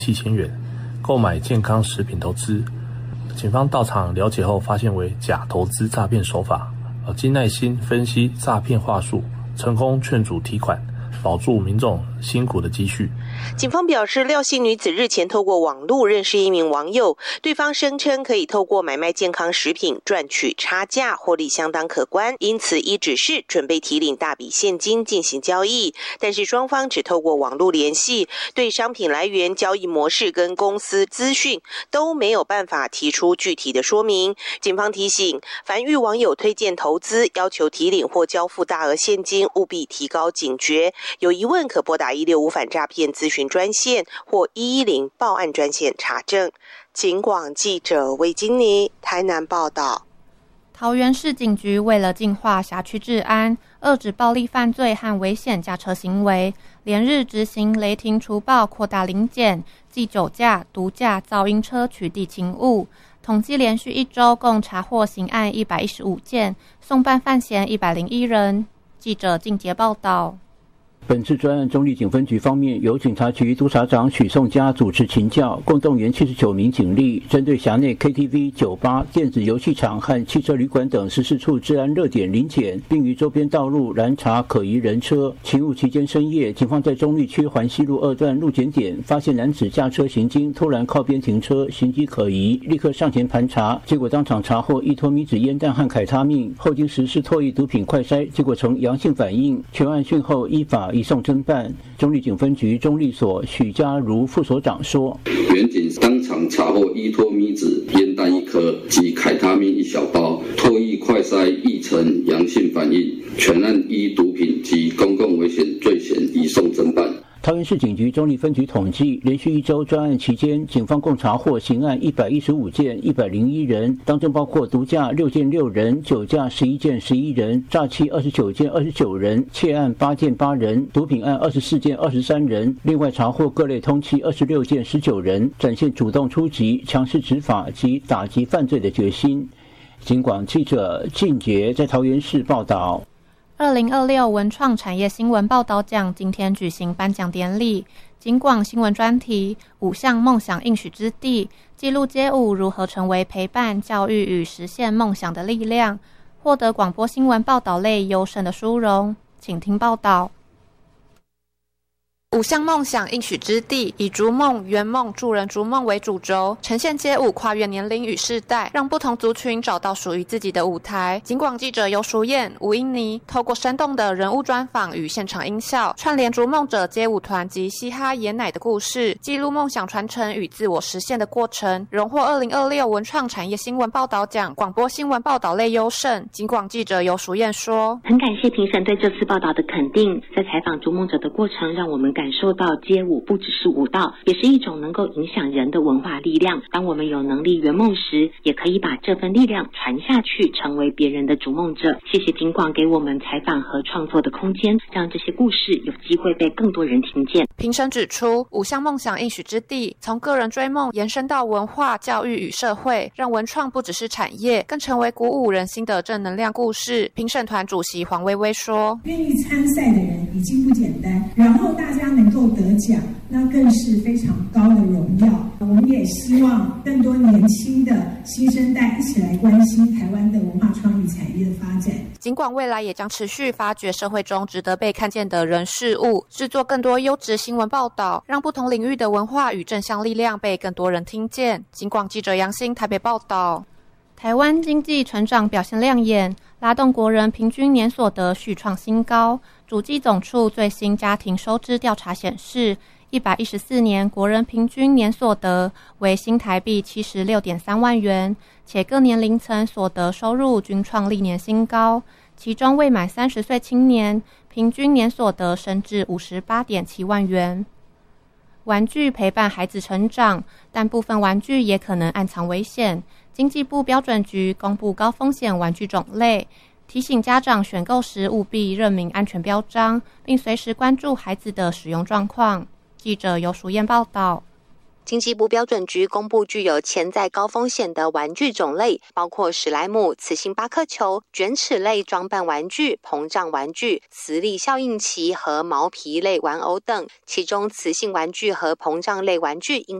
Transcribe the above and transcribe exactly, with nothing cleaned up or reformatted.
七千元购买健康食品投资。警方到场了解后，发现为假投资诈骗手法，经耐心分析诈骗话术，成功劝阻提款，保住民众辛苦的积蓄。 警方表示，廖姓女子日前透过网络认识一名网友，对方声称可以透过买卖健康食品赚取差价，获利相当可观，因此依指示准备提领大笔现金进行交易。但是双方只透过网络联系，对商品来源、交易模式跟公司资讯都没有办法提出具体的说明。警方提醒，凡遇网友推荐投资、要求提领或交付大额现金，务必提高警觉。有疑问可拨打一六五反诈骗咨询专线或一一零报案专线查证。警广记者魏金妮台南报道。 桃园市警局为了净化辖区治安，遏止暴力犯罪和危险驾车行为，连日执行雷霆除暴扩大临检，即酒驾、毒驾、噪音车取缔勤务。统计连续一周共查获刑案一百一十五件，送办犯嫌一百零一人。记者靳杰报道。 本次专案中壢警分局方面，由警察局督察长许颂嘉主持勤教，共动员七十九名警力，针对辖内 K T V、酒吧、电子游戏场和汽车旅馆等十四处治安热点临检，并于周边道路拦查可疑人车。勤务期间深夜，警方在中壢区环西路二段路检点发现男子驾车行经，突然靠边停车，行迹可疑，立刻上前盘查，结果当场查获一托米纸烟弹和凯他命，后经实施唾液毒品快筛，结果呈阳性反应，全案讯后依法移送侦办。中壢警分局中壢所许家如副所长说， 员警当场查获依托米纸烟弹一颗及凯他命一小包，唾液快筛亦呈阳性反应，全案依毒品及公共危险罪嫌移送侦办。 桃园市警局中壢分局统计，连续一周专案期间，警方共查获刑案一百一十五件，一百零一人，当中包括毒驾六件六人，酒驾十一件十一人，诈欺二十九件二十九人，窃案八件八人，毒品案二十四件二十三人。另外查获各类通缉二十六件十九人，展现主动出击、强势执法及打击犯罪的决心。警广记者靳杰在桃园市报道。 二零二六文创产业新闻报道奖今天举行颁奖典礼，警广新闻专题五项梦想应许之地，记录街舞如何成为陪伴、教育与实现梦想的力量，获得广播新闻报道类优胜的殊荣。请听报道。五项梦想应许之地，以逐梦、圆梦、助人逐梦为主轴，呈现街舞跨越年龄与世代，让不同族群找到属于自己的舞台。警广记者游淑燕、吴英妮透过生动的人物专访与现场音效，串联逐梦者街舞团及嘻哈爷奶的故事，记录梦想传承与自我实现的过程，荣获二零二六文创产业新闻报道奖广播新闻报道类优胜。警广记者游淑燕说， 很感谢评审对这次报道的肯定，在采访逐梦者的过程，让我们感受到街舞不只是舞蹈，也是一种能够影响人的文化力量。当我们有能力圆梦时，也可以把这份力量传下去，成为别人的逐梦者。谢谢警广给我们采访和创作的空间，让这些故事有机会被更多人听见。 评审指出，五项梦想应许之地，从个人追梦延伸到文化、教育与社会，让文创不只是产业，更成为鼓舞人心的正能量故事。评审团主席黄薇薇说， 愿意参赛的人已经不简单，然后大家能够得奖，那更是非常高的荣耀。我们也希望更多年轻的新生代一起来关心台湾的文化创意产业的发展。 警广未来也将持续发掘社会中值得被看见的人事物，制作更多优质新闻报道，让不同领域的文化与正向力量被更多人听见。警广记者杨欣台北报道。台湾经济成长表现亮眼，拉动国人平均年所得续创新高。主计总处最新家庭收支调查显示，一百一十四年国人平均年所得为新台币七十六点三万元，且各年龄层所得收入均创历年新高。其中未满三十岁青年平均年所得升至五十八点七万元。玩具陪伴孩子成长，但部分玩具也可能暗藏危险。经济部标准局公布高风险玩具种类，提醒家长选购时务必认明安全标章，并随时关注孩子的使用状况。记者游淑燕报道。 经济部标准局公布具有潜在高风险的玩具种类，包括史莱姆、磁性巴克球、卷尺类装扮玩具、膨胀玩具、磁力效应器和毛皮类玩偶等。其中，磁性玩具和膨胀类玩具因